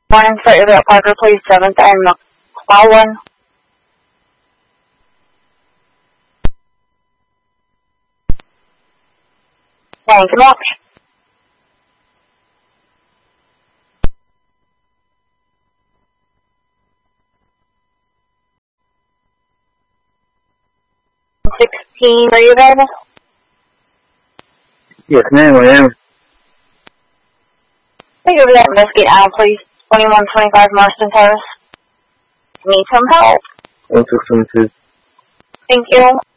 Morning, freight about Parker, please, 7th and McClellan. Thank you much. Are you available? Yes, ma'am, I am. Take over that investigate aisle, please. 2125 Marston Terrace. Need some help. 1622. Thank you.